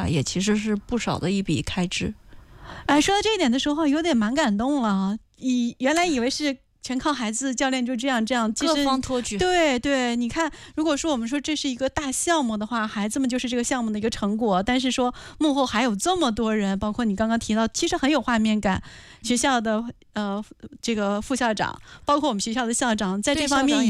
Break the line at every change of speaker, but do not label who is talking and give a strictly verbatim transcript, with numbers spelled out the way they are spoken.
啊，也其实是不少的一笔开支。
哎，说到这一点的时候，有点蛮感动了啊！以原来以为是全靠孩子，教练就这样这样，
各方托举。
对对，你看，如果说我们说这是一个大项目的话，孩子们就是这个项目的一个成果，但是说幕后还有这么多人，包括你刚刚提到，其实很有画面感。学校的呃这个副校长，包括我们学校的校长，在这方面